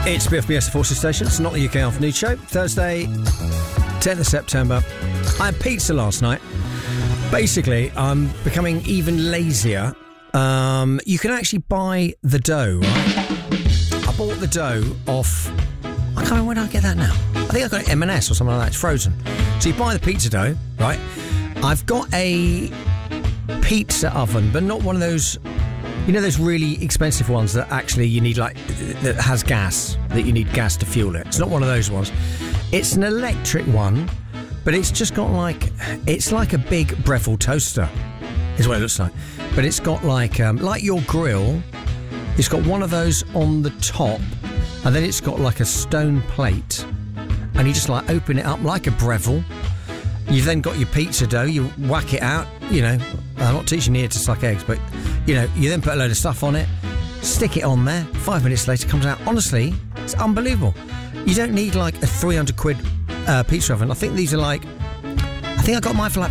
It's BFBS Forces Station. It's not the UK Afternoon Show. Thursday, 10th of September. I had pizza last night. Basically, I'm becoming even lazier. You can actually buy the dough, right? I bought the dough off... I can't remember when I get that now. I think I got it at M&S or something like that. It's frozen. So you buy the pizza dough, right? I've got a pizza oven, but not one of those... You know those really expensive ones that actually you need, like, that has gas, that you need gas to fuel it? It's not one of those ones. It's an electric one, but it's just got like... It's like a big Breville toaster, is what it looks like. But it's got like your grill, it's got one of those on the top, and then it's got like a stone plate, and you just like open it up like a Breville. You've then got your pizza dough, you whack it out, you know, I'm not teaching you here to suck eggs, but, you know, you then put a load of stuff on it, stick it on there, 5 minutes later it comes out. Honestly, it's unbelievable. You don't need like a £300 pizza oven. I think these are like, I think I got mine for like